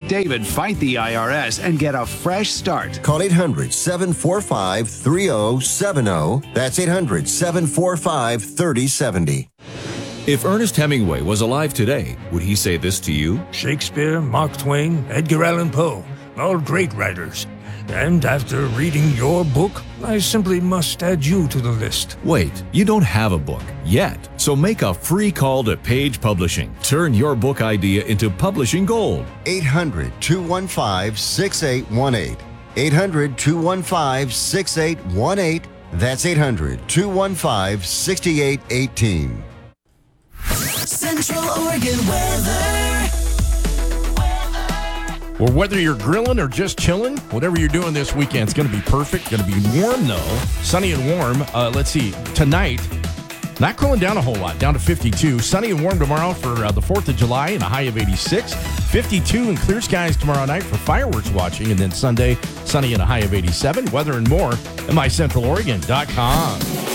David fight the IRS and get a fresh start. Call 800-745-3070. That's 800-745-3070. If Ernest Hemingway was alive today, would he say this to you? Shakespeare, Mark Twain, Edgar Allan Poe, all great writers. And after reading your book, I simply must add you to the list. Wait, you don't have a book yet. So make a free call to Page Publishing. Turn your book idea into publishing gold. 800-215-6818. 800-215-6818. That's 800-215-6818. Central Oregon weather. Well, whether you're grilling or just chilling, whatever you're doing this weekend, it's going to be perfect. Going to be warm, though. Sunny and warm. Let's see. Tonight, not cooling down a whole lot, down to 52. Sunny and warm tomorrow for the 4th of July and a high of 86. 52 and clear skies tomorrow night for fireworks watching. And then Sunday, sunny and a high of 87. Weather and more at mycentraloregon.com.